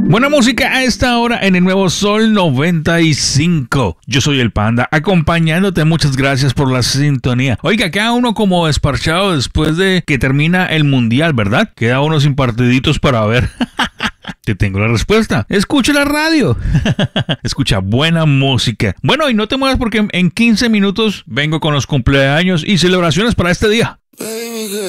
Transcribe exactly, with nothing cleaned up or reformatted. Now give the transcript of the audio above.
Buena música a esta hora en el Nuevo Sol noventa y cinco. Yo soy el Panda, acompañándote. Muchas gracias por la sintonía. Oiga, queda uno como desparchado después de que termina el Mundial, ¿verdad? Queda uno sin partiditos para ver. Te tengo la respuesta. Escucha la radio. Escucha buena música. Bueno, y no te muevas porque en quince minutos vengo con los cumpleaños y celebraciones para este día.